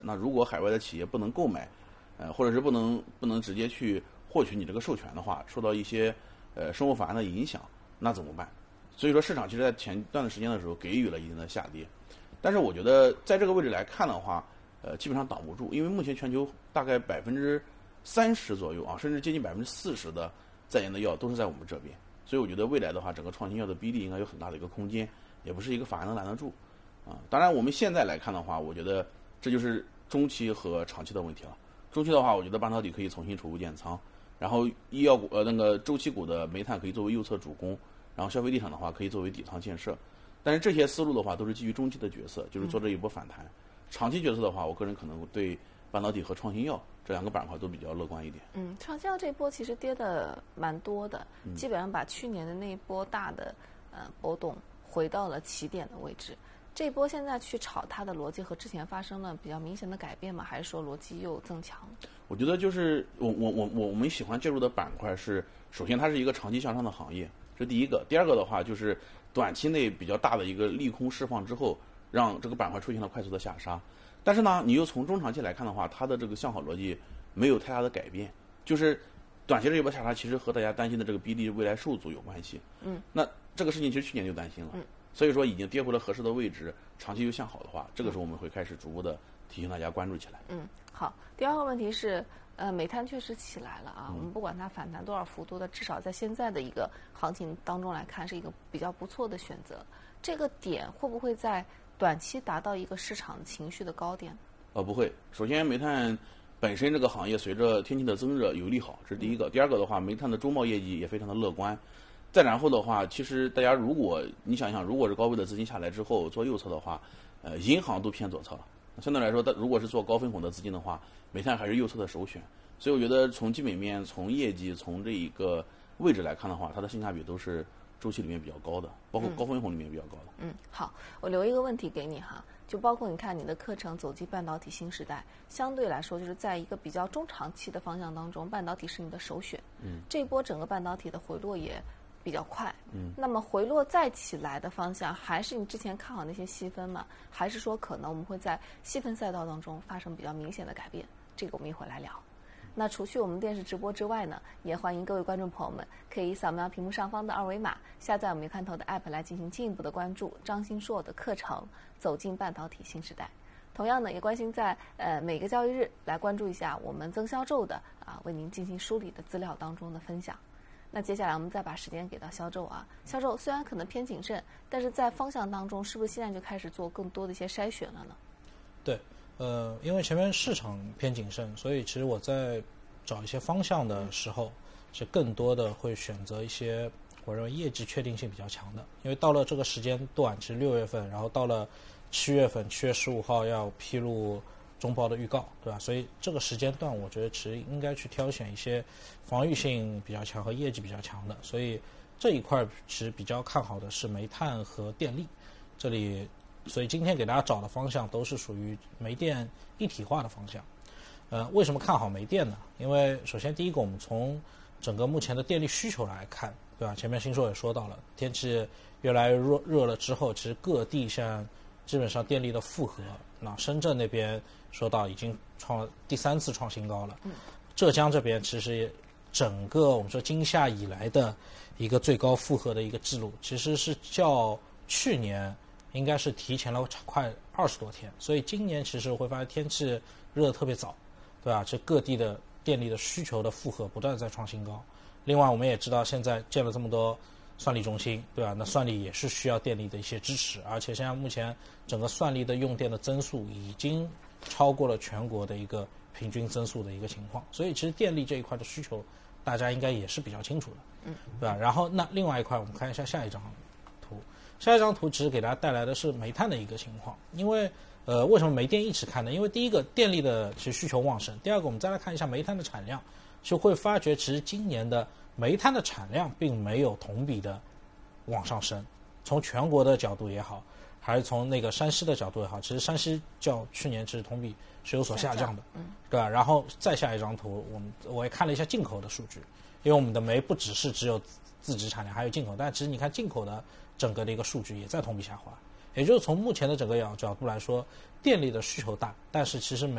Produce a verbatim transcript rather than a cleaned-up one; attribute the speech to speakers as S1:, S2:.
S1: 那如果海外的企业不能购买，呃，或者是不能不能直接去获取你这个授权的话，受到一些呃生活法案的影响，那怎么办？所以说市场其实在前段的时间的时候给予了一定的下跌，但是我觉得在这个位置来看的话，呃，基本上挡不住，因为目前全球大概百分之三十左右啊，甚至接近百分之四十的在研的药都是在我们这边，所以我觉得未来的话，整个创新药的比例应该有很大的一个空间，也不是一个法案能拦得住啊。当然，我们现在来看的话，我觉得这就是中期和长期的问题了。中期的话，我觉得半导体可以重新储物建仓，然后医药股呃那个周期股的煤炭可以作为右侧主攻，然后消费地产的话可以作为底仓建设。但是这些思路的话都是基于中期的角色，就是做这一波反弹。长期角色的话，我个人可能对半导体和创新药这两个板块都比较乐观一点。
S2: 嗯，创新药这一波其实跌的蛮多的，
S1: 嗯、
S2: 基本上把去年的那一波大的呃波动回到了起点的位置。这一波现在去炒它的逻辑和之前发生了比较明显的改变吗？还是说逻辑又增强？
S1: 我觉得就是我我我我我们喜欢介入的板块是，首先它是一个长期向上的行业，这第一个。第二个的话就是短期内比较大的一个利空释放之后，让这个板块出现了快速的下杀。但是呢，你又从中长期来看的话，它的这个向好逻辑没有太大的改变，就是短期这一波下杀其实和大家担心的这个 B D 未来受阻有关系。
S2: 嗯，
S1: 那这个事情其实去年就担心了。
S2: 嗯。
S1: 所以说已经跌回了合适的位置，长期又向好的话，这个时候我们会开始逐步的提醒大家关注起来。
S2: 嗯，好。第二个问题是，呃，煤炭确实起来了啊，嗯、我们不管它反弹多少幅度的，至少在现在的一个行情当中来看，是一个比较不错的选择。这个点会不会在短期达到一个市场情绪的高点？
S1: 呃，不会。首先，煤炭本身这个行业随着天气的增热有利好，这是第一个。嗯、第二个的话，煤炭的周贸业绩也非常的乐观。再然后的话，其实大家如果你想想，如果是高位的资金下来之后做右侧的话，呃，银行都偏左侧了。相对来说，如果是做高分红的资金的话，煤炭还是右侧的首选。所以我觉得从基本面、从业绩、从这一个位置来看的话，它的性价比都是周期里面比较高的，包括高分红里面比较高的。
S2: 嗯，好，我留一个问题给你哈，就包括你看你的课程《走进半导体新时代》，相对来说就是在一个比较中长期的方向当中，半导体是你的首选。
S1: 嗯，
S2: 这一波整个半导体的回落也比较快，
S1: 嗯，
S2: 那么回落再起来的方向，还是你之前看好那些细分吗？还是说可能我们会在细分赛道当中发生比较明显的改变？这个我们一会儿来聊。那除去我们电视直播之外呢，也欢迎各位观众朋友们可以扫描屏幕上方的二维码，下载我们看头的 app 来进行进一步的关注张新硕的课程《走进半导体新时代》。同样呢，也关心在呃每个交易日来关注一下我们增销周的啊为您进行梳理的资料当中的分享。那接下来我们再把时间给到销售啊，销售虽然可能偏谨慎，但是在方向当中，是不是现在就开始做更多的一些筛选了呢？
S3: 对，呃，因为前面市场偏谨慎，所以其实我在找一些方向的时候，是更多的会选择一些我认为业绩确定性比较强的，因为到了这个时间段，其实六月份，然后到了七月份，七月十五号要披露中报的预告，对吧？所以这个时间段，我觉得其实应该去挑选一些防御性比较强和业绩比较强的。所以这一块其实比较看好的是煤炭和电力。这里，所以今天给大家找的方向都是属于煤电一体化的方向。呃，为什么看好煤电呢？因为首先第一个，我们从整个目前的电力需求来看，对吧？前面新硕也说到了，天气越来越热热了之后，其实各地像基本上电力的负荷，那深圳那边说到已经创了第三次创新高了。
S2: 嗯，
S3: 浙江这边其实整个我们说今夏以来的一个最高负荷的一个记录，其实是较去年应该是提前了快二十多天，所以今年其实会发现天气热得特别早，对吧？这各地的电力的需求的负荷不断在创新高。另外我们也知道现在建了这么多算力中心，对吧？那算力也是需要电力的一些支持，而且现在目前整个算力的用电的增速已经超过了全国的一个平均增速的一个情况，所以其实电力这一块的需求大家应该也是比较清楚的，
S2: 嗯，
S3: 对吧？然后那另外一块我们看一下下一张图，下一张图其实给大家带来的是煤炭的一个情况，因为呃为什么煤电一起看呢？因为第一个电力的其实需求旺盛，第二个我们再来看一下煤炭的产量，就会发觉其实今年的煤炭的产量并没有同比的往上升，从全国的角度也好，还是从那个山西的角度也好，其实山西较去年其实同比是有所下降的，
S2: 嗯，
S3: 对吧？然后再下一张图，我们我也看了一下进口的数据，因为我们的煤不只是只有自己产量，还有进口，但其实你看进口的整个的一个数据也在同比下滑， 也就是从目前的整个角角度来说，电力的需求大，但是其实没